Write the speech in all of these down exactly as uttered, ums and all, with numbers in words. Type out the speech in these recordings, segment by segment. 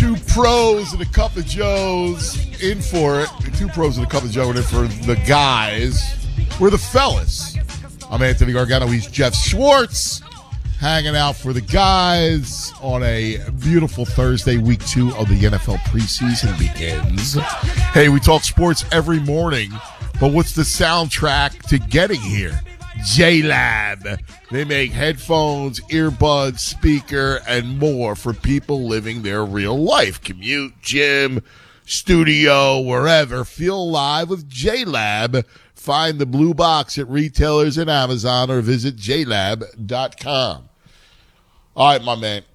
Two pros and a cup of Joes in for it. Two pros and a cup of Joe in for the guys. We're the fellas. I'm Anthony Gargano. He's Jeff Schwartz. Hanging out for the guys on a beautiful Thursday. Week two of the N F L preseason begins. Hey, we talk sports every morning, but what's the soundtrack to getting here? J-Lab. They make headphones, earbuds, speaker, and more for people living their real life. Commute, gym, studio, wherever. Feel alive with J-Lab. Find the blue box at retailers and Amazon or visit j lab dot com. All right, my man.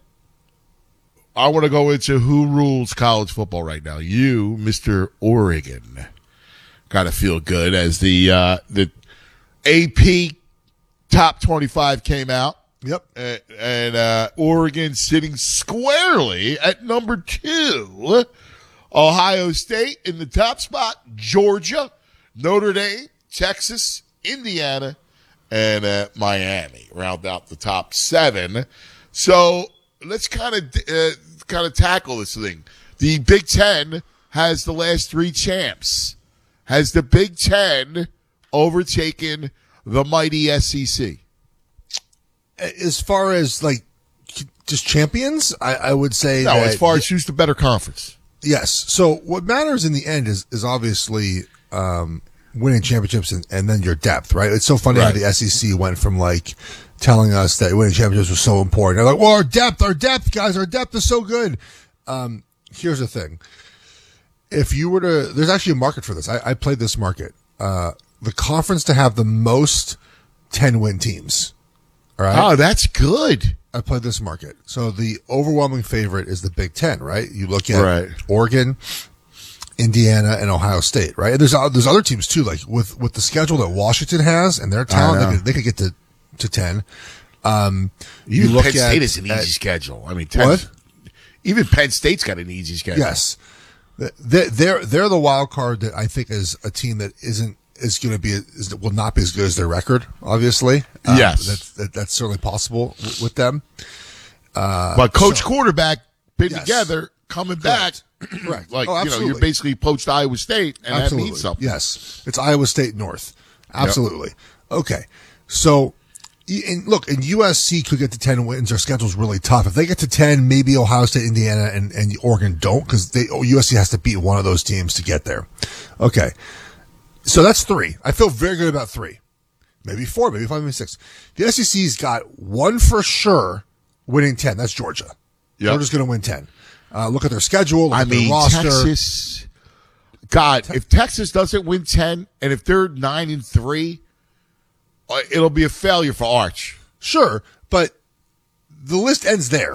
I want to go into who rules college football right now. You, Mister Oregon. Got to feel good as the uh, the A P Top twenty-five came out. Yep. And, and uh, Oregon sitting squarely at number two. Ohio State in the top spot. Georgia, Notre Dame, Texas, Indiana, and uh, Miami round out the top seven. So let's kind of uh, kind of tackle this thing. The Big Ten has the last three champs. Has the Big Ten overtaken the mighty S E C? As far as like just champions, I, I would say no. that, As far as who's the better conference? Yes. So what matters in the end is is obviously um, winning championships and, and then your depth, right? It's so funny Right. how the S E C went from like telling us that winning championships was so important. They're like, well, our depth, our depth, guys, our depth is so good. Um, here's the thing. If you were to, there's actually a market for this. I, I played this market. Uh, the conference to have the most ten-win teams. All right. Oh, that's good. I played this market. So the overwhelming favorite is the Big Ten, right? You look at Right. Oregon, Indiana, and Ohio State, right? And there's uh, there's other teams too, like with, with the schedule that Washington has and their talent, they could, they could get to, to ten. Um, you Even look Penn State at, is an easy at, schedule. I mean, ten, what? Even Penn State's got an easy schedule. Yes, they're they're, they're the wild card that I think is a team that isn't is going to be is will not be as good as their record. Obviously, um, Yes. that's that, that's certainly possible w- with them. Uh, But coach so- quarterback been Yes. together, coming Correct. back. Correct. Like, Oh, you know, absolutely. you're basically poached Iowa State, and that Absolutely. means something. Yes. It's Iowa State North. Absolutely. Okay. So, and look, and U S C could get to ten wins. Their schedule's really tough. If they get to ten, maybe Ohio State, Indiana, and, and Oregon don't, because they U S C has to beat one of those teams to get there. Okay. So that's three. I feel very good about three. Maybe four, maybe five, maybe six. The S E C's got one for sure winning ten. That's Georgia. Yep. Georgia's going to win ten. Uh, look at their schedule. Look I at their mean, roster. Texas. God, if Texas doesn't win ten, and if they're nine and three, uh, it'll be a failure for Arch. Sure, but the list ends there.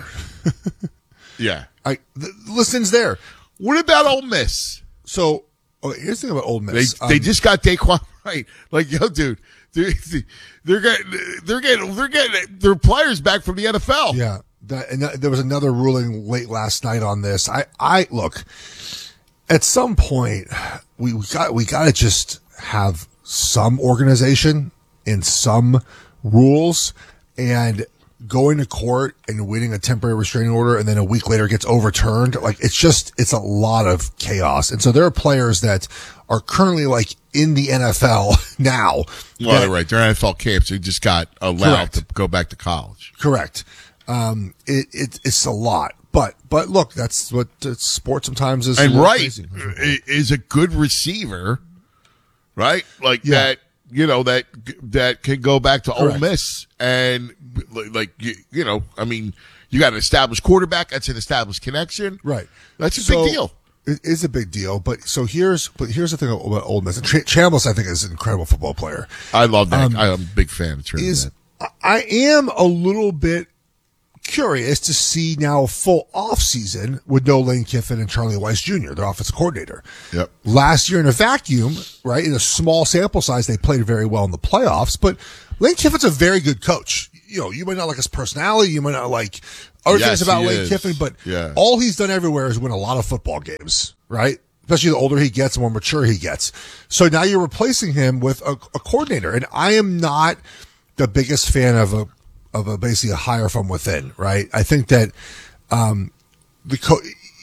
Yeah. I, the list ends there. What about Ole Miss? So, okay, here's the thing about Ole They Miss. they Um, just got Daquan right. Like, yo, dude, they're, they're getting they're getting they're getting their players back from the N F L. yeah, that, and that, there was another ruling late last night on this. I, I look. At some point, we, we got we got to just have some organization and some rules, and going to court and winning a temporary restraining order and then a week later gets overturned. Like, it's just, it's a lot of chaos. And so there are players that are currently like in the N F L now. Well, that- they're right. They're N F L camps who just got allowed Correct. to go back to college. Correct. Um, it, it, it's a lot, but, but look, that's what uh, sports sometimes is. a And little Wright crazy. i- is a good receiver, right? Like Yeah. that, you know, that that can go back to Ole Correct. Miss and like you, you know, I mean, you got an established quarterback. That's an established connection, Right. That's a So, big deal. It is a big deal, but so here's, but here's the thing about Ole Miss. Ch- Chambliss, I think, is an incredible football player. I love that. Um, I'm a big fan of Trinidad. Is I am a little bit curious to see now a full off season with no Lane Kiffin and Charlie Weiss Junior, their offensive coordinator. Yep. Last year in a vacuum, right, in a small sample size, they played very well in the playoffs, but Lane Kiffin's a very good coach. You know, you might not like his personality, you might not like other Yes, things about he Lane is. Kiffin, but Yeah. all he's done everywhere is win a lot of football games, right? Especially the older he gets, the more mature he gets. So now you're replacing him with a, a coordinator, and I am not the biggest fan of a of a basically a hire from within, right? I think that um the co-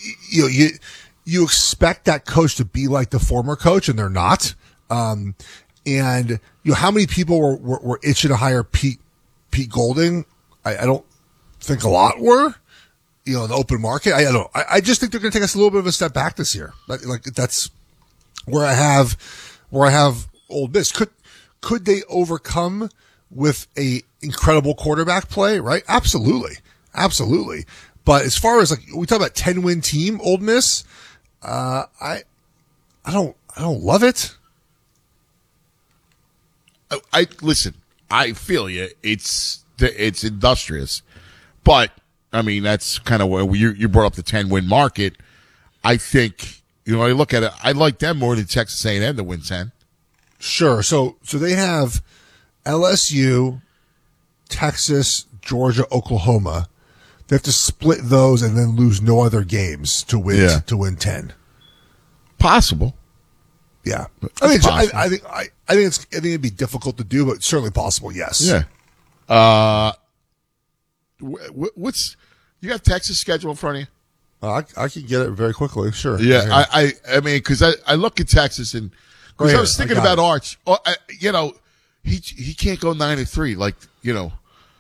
you know, you you expect that coach to be like the former coach, and they're not. Um, and you know, how many people were, were, were itching to hire Pete Pete Golding? I, I don't think a lot were. You know, in the open market. I, I don't. I, I just think they're going to take us a little bit of a step back this year. Like, like that's where I have where I have Ole Miss. Could could they overcome with a incredible quarterback play? Right? Absolutely, absolutely. But as far as like we talk about ten win team, Ole Miss, uh, I I don't I don't love it. I, I listen. I feel you. It's it's industrious, but I mean that's kind of where you you brought up the ten win market. I think you know I look at it. I like them more than Texas A and M to win ten. Sure. So so they have L S U, Texas, Georgia, Oklahoma. They have to split those and then lose no other games to win Yeah. to win ten. Possible. Yeah, It's I think I, possible. I think I, I think it's I think it'd be difficult to do, but certainly possible. Yes. Yeah. Uh, wh- wh- what's you got Texas schedule in front of you? Uh, I I can get it very quickly. Sure. Yeah, Right I, I, I mean, because I, I look at Texas and Go because I ahead. was thinking I got about it. Arch. Oh, I, you know, he he can't go nine and three. Like you know,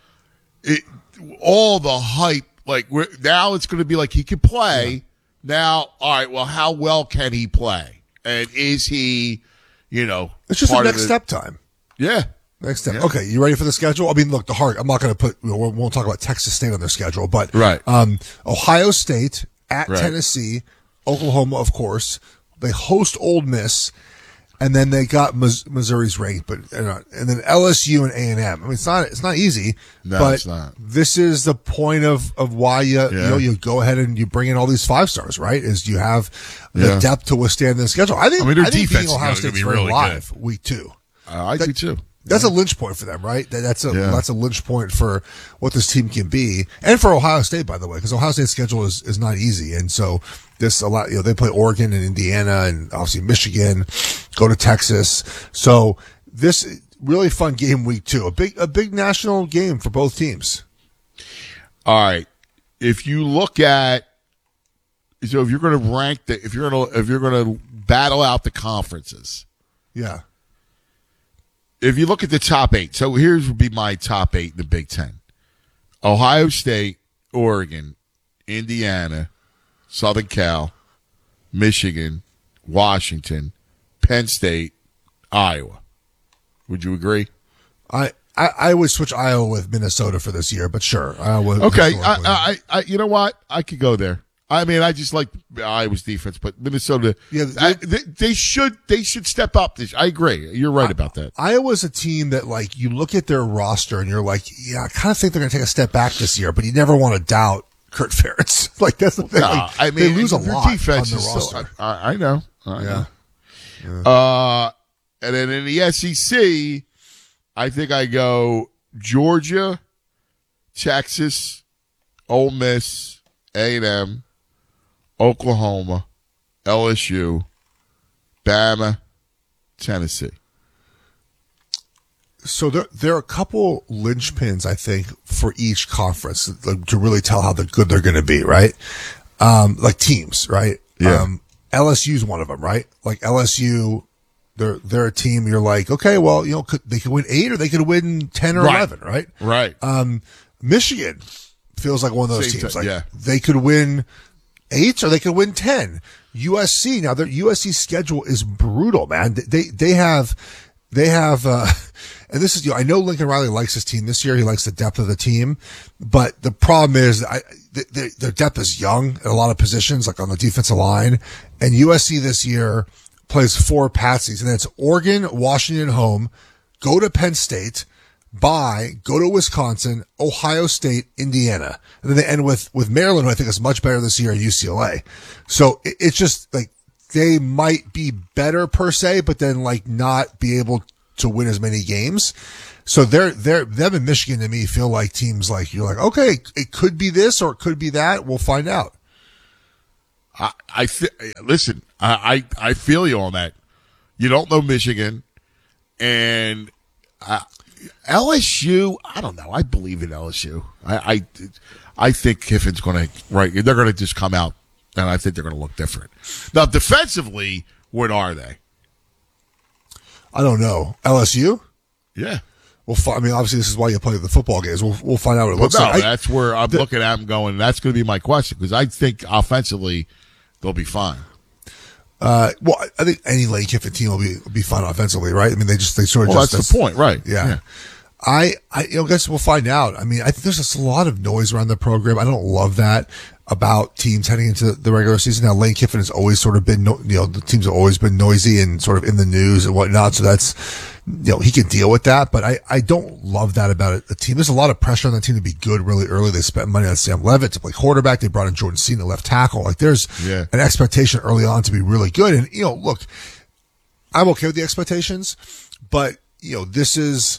it all the hype. Like we're, now, it's going to be like he can play. Yeah. Now, all right. Well, how well can he play? And is he, you know, It's just a part of next the- step time. Yeah. Next step. Yeah. Okay, you ready for the schedule? I mean, look, the hard. I'm not going to put. We won't we'll talk about Texas State on their schedule, but Right. Um, Ohio State at Right. Tennessee, Oklahoma, of course. They host Ole Miss, and then they got Mis- Missouri's ranked, but uh, and then L S U and A and M. I mean, it's not it's not easy. No, but it's not. This is the point of of why you you Yeah. know you go ahead and you bring in all these five stars, right? Is you have the Yeah. depth to withstand the schedule. I think I mean, their I think defense beating is Ohio gonna State's be very really live week two. Uh, I That- do too. That's a lynch point for them, right? That, that's a Yeah. that's a lynch point for what this team can be, and for Ohio State, by the way, because Ohio State's schedule is, is not easy, and so this a lot. You know, they play Oregon and Indiana, and obviously Michigan, go to Texas. So this really fun game week two, a big a big national game for both teams. All right. If you look at, so if you're going to rank the, if you're going to, if you're going to battle out the conferences, Yeah, if you look at the top eight, so here's would be my top eight in the Big Ten: Ohio State, Oregon, Indiana, Southern Cal, Michigan, Washington, Penn State, Iowa. Would you agree? I. I, I would switch Iowa with Minnesota for this year, but sure, Iowa. Okay, historically. I, I, I, you know what? I could go there. I mean, I just like Iowa's defense, but Minnesota, Yeah, I, they, they should, they should step up. This, I agree. You're right about that. Iowa's a team that, like, you look at their roster and you're like, yeah, I kind of think they're going to take a step back this year, but you never want to doubt Kurt Ferentz. Like, that's the thing. No, Like, I mean, they lose a their lot defense on the is roster. still, I, I know. I yeah. know. Uh, and then in the S E C, I think I go Georgia, Texas, Ole Miss, A and M, Oklahoma, L S U, Bama, Tennessee. So there, there are a couple linchpins, I think, for each conference like, to really tell how the good they're going to be, right? Um, like teams, right? Yeah. Um, L S U's one of them, right? Like L S U, they're they're a team. You're like, okay, well, you know, could, they could win eight or they could win ten or Right. eleven, right? Right. Um, Michigan feels like one of those Same teams. time, Like yeah. they could win eight or they could win ten. U S C now, their U S C schedule is brutal, man. They they have they have, uh, and this is you know, I know Lincoln Riley likes his team this year. He likes the depth of the team, but the problem is I, they, they, their depth is young in a lot of positions, like on the defensive line. And U S C this year plays four patsies, and it's Oregon, Washington home, go to Penn State, bye, go to Wisconsin, Ohio State, Indiana. And then they end with, with Maryland, who I think is much better this year, and U C L A. So it, it's just like they might be better per se, but then like not be able to win as many games. So they're, they're, them and Michigan to me feel like teams like, you're like, okay, it could be this or it could be that. We'll find out. I, I fe- listen. I, I I feel you on that. You don't know Michigan, and uh, L S U. I don't know. I believe in L S U. I I, I think Kiffin's going to right. They're going to just come out And I think they're going to look different. Now, defensively, what are they? I don't know. L S U? Yeah. We'll fi- I mean, obviously, this is why you play the football games. We'll we'll find out what it Well, looks no, like. I- that's where I'm the- looking at them going, that's going to be my question, because I think offensively they'll be fine. Uh, well, I think any Lane Kiffin team will be will be fine offensively, right? I mean, they just they sort of Well, just that's the point, right? Yeah. Yeah. I, I, you know, guess we'll find out. I mean, I think there's just a lot of noise around the program. I don't love that about teams heading into the regular season. Now, Lane Kiffin has always sort of been, no, you know, the teams have always been noisy and sort of in the news and whatnot. So that's, you know, he can deal with that. But I, I don't love that about it. The team, there's a lot of pressure on the team to be good really early. They spent money on Sam Levitt to play quarterback. They brought in Jordan Cena, left tackle. Like there's Yeah. an expectation early on to be really good. And, you know, look, I'm okay with the expectations, but, you know, this is,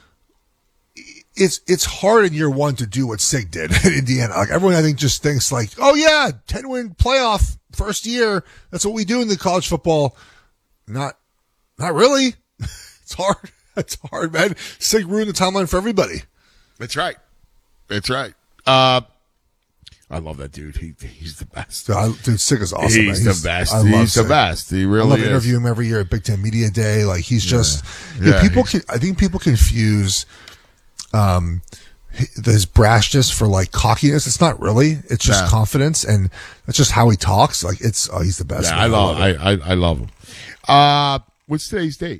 It's it's hard in year one to do what Sig did in Indiana. Like everyone, I think, just thinks like, oh yeah, ten win playoff first year. That's what we do in the college football. Not, not really. It's hard. It's hard, man. Sig ruined the timeline for everybody. That's right. That's right. Uh, I love that dude. He he's the best. Dude, I, dude Sig is awesome. He's, man. the best. I love He's the Sig. best. He I really love is. interviewing him every year at Big Ten Media Day. Like he's just, Yeah. yeah, people. Can, I think people confuse. Um, his brashness for like cockiness. It's not really. It's just Yeah. confidence, and that's just how he talks. Like it's. Oh, he's the best. Yeah, man. I love. it. I, I I love him. Uh, what's today's date?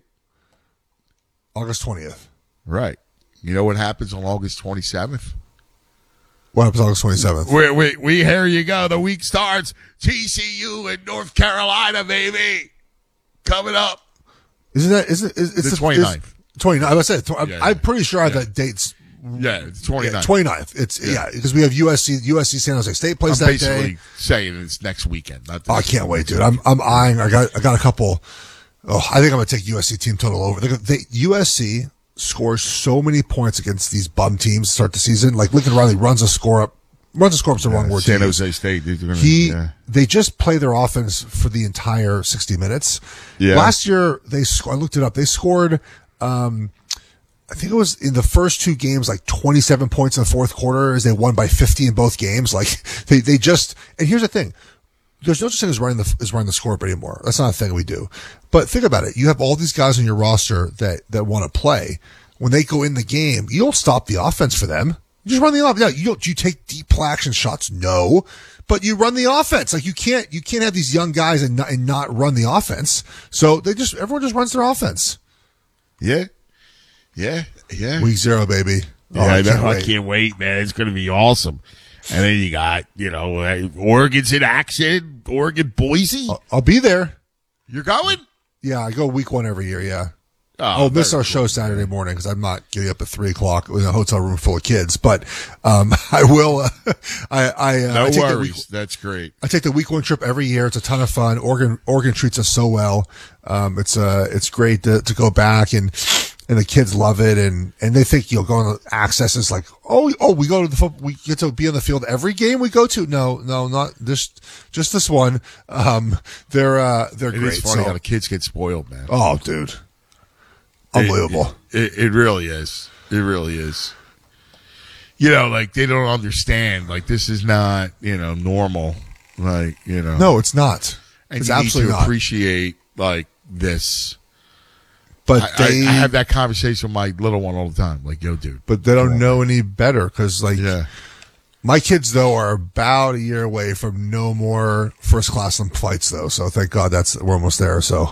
August twentieth. Right. You know what happens on August twenty seventh? What happens August twenty seventh? We we we here you go. The week starts. T C U in North Carolina, baby, coming up. Isn't that? Isn't is, it's The twenty-ninth. Twenty-ninth. I was saying. I'm, Yeah, I'm pretty sure I have yeah. that dates. Yeah, it's twenty-ninth. twenty-ninth. It's yeah because we have U S C. U S C San Jose State plays I'm that basically day. saying it's next weekend. Not this Oh, I can't wait, dude. I'm I'm eyeing. I got I got a couple. Oh, I think I'm gonna take U S C team total over. They, they, U S C scores so many points against these bum teams to start the season. Like Lincoln Riley runs a score up. Runs a score up's the wrong word. San to use. Jose State. they're Gonna, He, yeah. they just play their offense for the entire sixty minutes. Yeah. Last year, they, sc- I looked it up. They scored, um, I think it was in the first two games, like twenty-seven points in the fourth quarter as they won by fifty in both games. Like they, they just, and here's the thing. There's no such thing as running the, as running the score up anymore. That's not a thing we do. But think about it. You have all these guys on your roster that, that want to play. When they go in the game, you don't stop the offense for them. You just run the offense. No, you don't, do you take deep play action shots? No, but you run the offense. Like you can't, you can't have these young guys and not, and not run the offense. So they just, everyone just runs their offense. Yeah. Yeah. Yeah. Week zero, baby. Yeah, Oh, I, I know. can't I wait. can't wait, man. It's going to be awesome. And then you got, you know, uh, Oregon's in action. Oregon, Boise. I'll, I'll be there. You're going? Yeah, I go week one every year. Yeah. Oh, I'll miss very our show Saturday morning because I'm not getting up at three o'clock in a hotel room full of kids. But um, I will. Uh, I, I uh, No I take the worries. week- That's great. I take the week one trip every year. It's a ton of fun. Oregon, Oregon treats us so well. Um, it's, uh, it's great to, to go back and, and the kids love it. And, and they think, you know, going to access is like, oh, oh, we go to the, fo- we get to be on the field every game we go to. No, no, not this, just this one. Um, they're, uh, they're It great. is funny So- how the kids get spoiled, man. oh, dude. Unbelievable. It, it, it really is. It really is. You know, like they don't understand. Like this is not, you know, normal. Like, you know. No, it's not. and It's you need absolutely to not. appreciate like this. But I, they, I, I have that conversation with my little one all the time. Like, yo, dude. but they don't know any better because, like, Yeah. my kids though are about a year away from no more first class flights though. So thank God that's we're almost there. So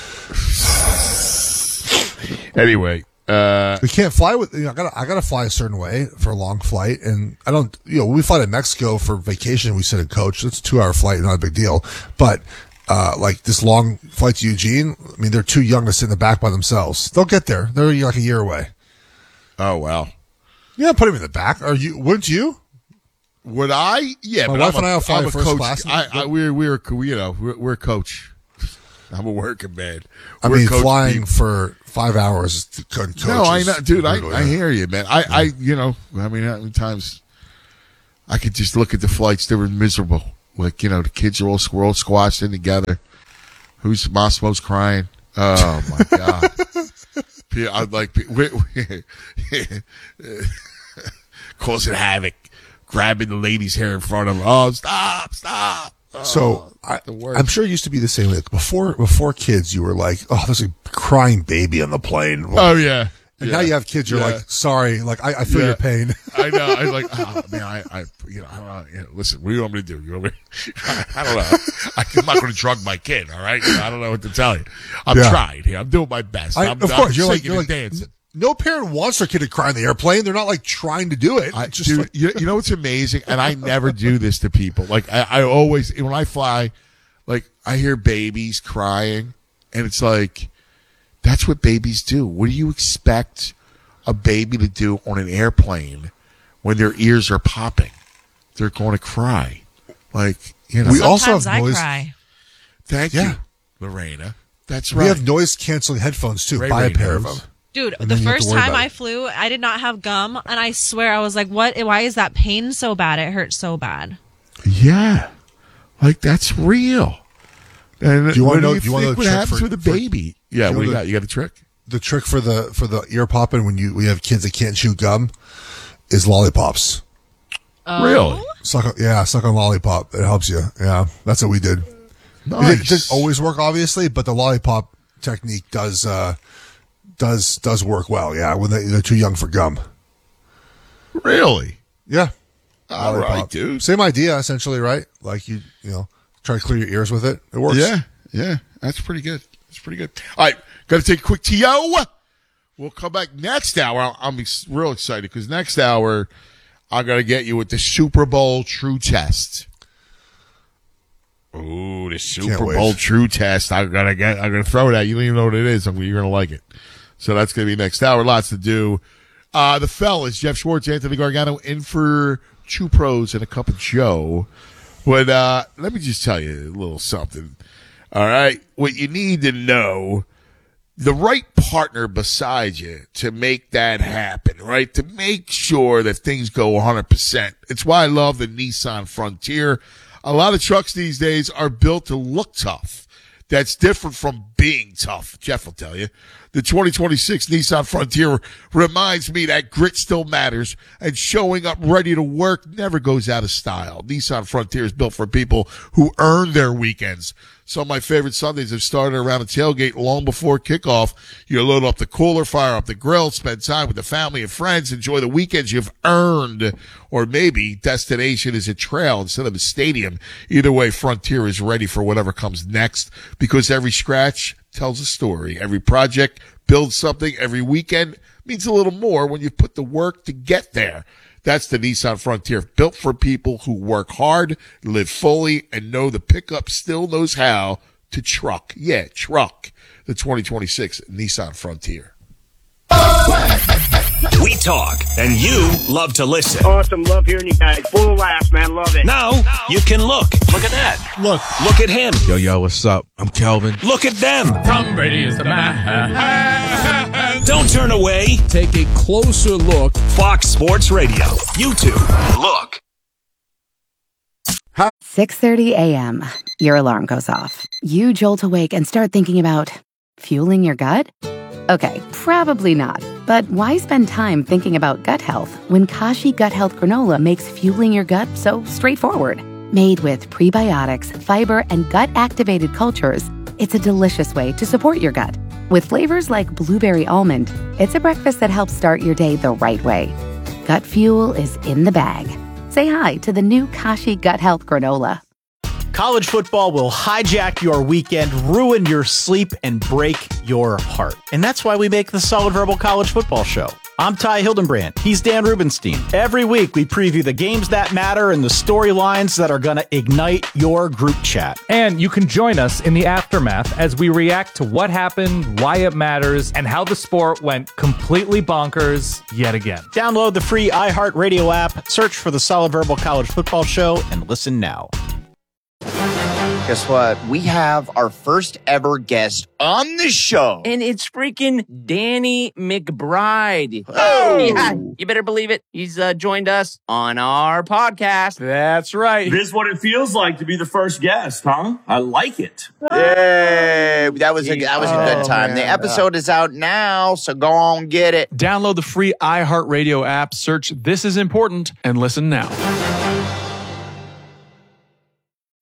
Anyway, uh, we can't fly with. You know, I gotta I gotta fly a certain way for a long flight, and I don't. You know, when we fly to Mexico for vacation, we sit in coach. It's a two hour flight, not a big deal. But uh, like this long flight to Eugene, I mean, they're too young to sit in the back by themselves. They'll get there. They're like a year away. oh wow. Yeah, put them in the back. Are you? Wouldn't you? Would I? Yeah, My but wife I'm and a- I will fly I'm a first coach. class. I, I, we're we're you know we're, we're a coach. I'm a working man. I We're mean, coach flying people. for five hours to co- coach. No, I is know, dude. I, brutal, I yeah. hear you, man. I, I, you know, I mean, how many times I could just look at the flights; they were miserable. Like, you know, the kids are all squirrel squashed in together. Who's Massimo's crying? Oh my god! P- I'd like P- we- we- causing havoc, grabbing the lady's hair in front of her. Oh, stop, stop! So I, the worst. I'm sure it used to be the same. Like before, before kids, you were like, "Oh, there's a crying baby on the plane." Oh yeah. And yeah. now you have kids. You're Yeah. like, "Sorry, like I, I feel Yeah. your pain." I know. I like, oh man, I, I, you know, I don't know. You know, listen, what do you want me to do? You want me? I, I don't know. I, I'm not going to drug my kid. All right. I don't know what to tell you. I'm Yeah. trying here. I'm doing my best. I, I'm, of I'm course, you're like, singing you're and like, dancing. no parent wants their kid to cry in the airplane. They're not like trying to do it. I, It's just dude, like, you, you know what's amazing? And I never do this to people. Like I, I always, when I fly, like I hear babies crying, and it's like, that's what babies do. What do you expect a baby to do on an airplane when their ears are popping? They're going to cry. Like, you know. We also have Sometimes I noise- cry. Thank Yeah. you, Lorena. That's we right. have noise canceling headphones too. Ray Buy Ray a pair knows. of them. Dude, And the then you have to first worry time about I it. flew, I did not have gum, and I swear I was like, "What? Why is that pain so bad? It hurts so bad." Yeah, like that's real. And Do you wanna what know- Do you do you wanna think know what a trick happens for- with a for- baby? Yeah, you what do know you the- got? You got a trick? The trick for the for the ear popping when you we have kids that can't chew gum is lollipops. Really? Suck, on, yeah, suck on lollipop. It helps you. Yeah, that's what we did. Nice. It doesn't always work, obviously, but the lollipop technique does uh, does does work well. Yeah, when they, they're too young for gum. Really? Yeah, All Lollipop. right, dude. Same idea, essentially, right? Like you, you know, try to clear your ears with it. It works. Yeah, yeah. That's pretty good. That's pretty good. All right, got to take a quick T O. We'll come back next hour. I'm, I'm ex- real excited because next hour I got to get you with the Super Bowl True Test. Ooh, the Super wait. Bowl True Test. I gotta get. I'm gonna throw it at you. You don't even know what it is. I'm, you're gonna like it. So that's gonna be next hour. Lots to do. Uh, the fellas, Jeff Schwartz, Anthony Gargano, in for Two Pros and a Cup of Joe. But uh, let me just tell you a little something. All right, what you need to know. The right partner beside you to make that happen, right? To make sure that things go one hundred percent. It's why I love the Nissan Frontier. A lot of trucks these days are built to look tough. That's different from being tough. Jeff will tell you. The twenty twenty-six Nissan Frontier reminds me that grit still matters and showing up ready to work never goes out of style. Nissan Frontier is built for people who earn their weekends. Some of my favorite Sundays have started around a tailgate long before kickoff. You load up the cooler, fire up the grill, spend time with the family and friends, enjoy the weekends you've earned. Or maybe destination is a trail instead of a stadium. Either way, Frontier is ready for whatever comes next because every scratch tells a story. Every project builds something. Every weekend means a little more when you put the work to get there. That's the Nissan Frontier, built for people who work hard, live fully, and know the pickup still knows how to truck. Yeah, truck. The twenty twenty-six Nissan Frontier. We talk, and you love to listen. Awesome. Love hearing you guys. Full of laughs, man. Love it. Now you can look. Look at that. Look. Look at him. Yo, yo, what's up? I'm Kelvin. Look at them. Tom Brady is the man. Don't turn away. Take a closer look. Fox Sports Radio. YouTube. Look. six thirty a.m. Your alarm goes off. You jolt awake and start thinking about fueling your gut? Okay, probably not. But why spend time thinking about gut health when Kashi Gut Health Granola makes fueling your gut so straightforward? Made with prebiotics, fiber, and gut-activated cultures, it's a delicious way to support your gut. With flavors like blueberry almond, it's a breakfast that helps start your day the right way. Gut fuel is in the bag. Say hi to the new Kashi Gut Health Granola. College football will hijack your weekend, ruin your sleep, and break your heart. And that's why we make the Solid Verbal College Football Show. I'm Ty Hildenbrand. He's Dan Rubenstein. Every week, we preview the games that matter and the storylines that are going to ignite your group chat. And you can join us in the aftermath as we react to what happened, why it matters, and how the sport went completely bonkers yet again. Download the free iHeartRadio app, search for the Solid Verbal College Football Show, and listen now. Guess what? We have our first ever guest on the show. And it's freaking Danny McBride. Oh. Yeah, you better believe it. He's uh, joined us on our podcast. That's right. This is what it feels like to be the first guest, huh? I like it. Yay! That was a, that was a good Oh, time. man. The episode is out now, so go on get it. Download the free iHeartRadio app, search This Is Important, and listen now.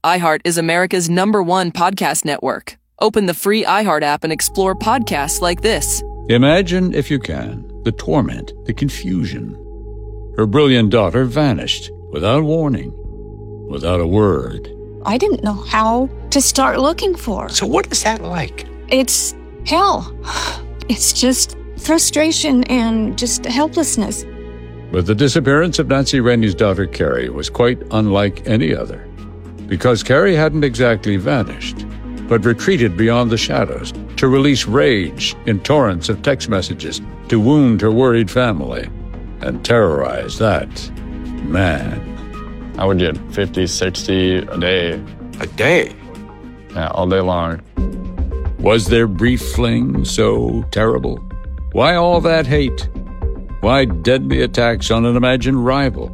iHeart is America's number one podcast network. Open the free iHeart app and explore podcasts like this. Imagine, if you can, the torment, the confusion. Her brilliant daughter vanished without warning, without a word. I didn't know how to start looking for. So what is that like? It's hell. It's just frustration and just helplessness. But the disappearance of Nancy Rainey's daughter, Carrie, was quite unlike any other. Because Carrie hadn't exactly vanished, but retreated beyond the shadows to release rage in torrents of text messages to wound her worried family and terrorize that man. I would get fifty, sixty a day. A day? Yeah, all day long. Was their brief fling so terrible? Why all that hate? Why deadly attacks on an imagined rival?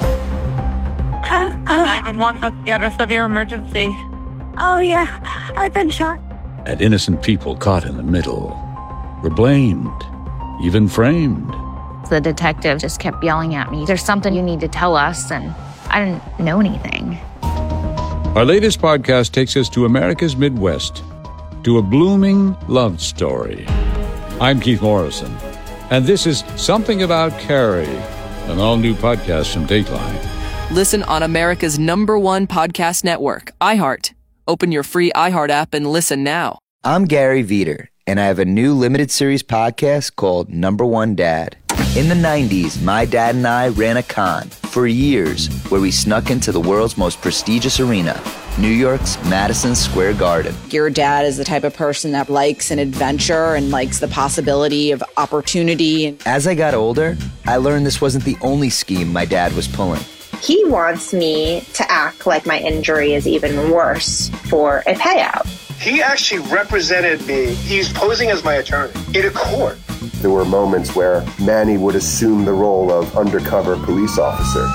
nine one one, what's the address of your emergency? Oh, yeah, I've been shot. And innocent people caught in the middle were blamed, even framed. The detective just kept yelling at me, "There's something you need to tell us," and I didn't know anything. Our latest podcast takes us to America's Midwest, to a blooming love story. I'm Keith Morrison, and this is Something About Carrie, an all-new podcast from Dateline. Listen on America's number one podcast network, iHeart. Open your free iHeart app and listen now. I'm Gary Veter, and I have a new limited series podcast called Number One Dad. In the nineties, my dad and I ran a con for years where we snuck into the world's most prestigious arena, New York's Madison Square Garden. Your dad is the type of person that likes an adventure and likes the possibility of opportunity. As I got older, I learned this wasn't the only scheme my dad was pulling. He wants me to act like my injury is even worse for a payout. He actually represented me. He's posing as my attorney in a court. There were moments where Manny would assume the role of undercover police officer.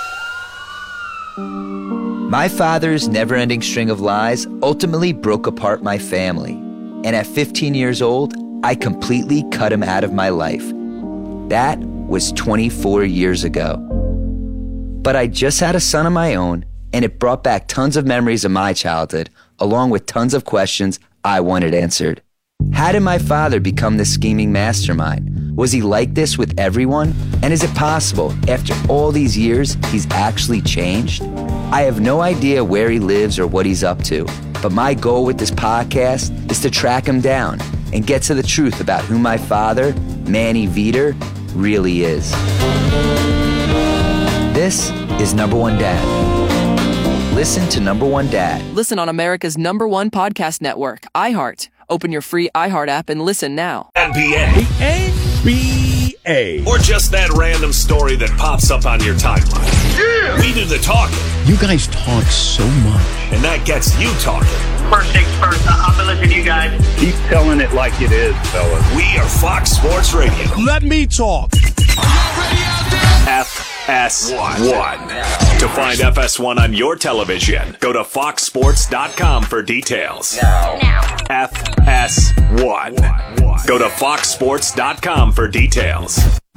My father's never-ending string of lies ultimately broke apart my family. And at fifteen years old, I completely cut him out of my life. That was twenty-four years ago. But I just had a son of my own, and it brought back tons of memories of my childhood, along with tons of questions I wanted answered. How did my father become this scheming mastermind? Was he like this with everyone? And is it possible, after all these years, he's actually changed? I have no idea where he lives or what he's up to, but my goal with this podcast is to track him down and get to the truth about who my father, Manny Veter, really is. This is Number One Dad. Listen to Number One Dad. Listen on America's number one podcast network, iHeart. Open your free iHeart app and listen now. N B A. The N B A. Or just that random story that pops up on your timeline. Yeah! We do the talking. You guys talk so much. And that gets you talking. First things first, I've been listening to you guys. Keep telling it like it is, fellas. We are Fox Sports Radio. Let me talk. F S one. To find F S one on your television, go to fox sports dot com for details. Now. F S one. Go to fox sports dot com for details.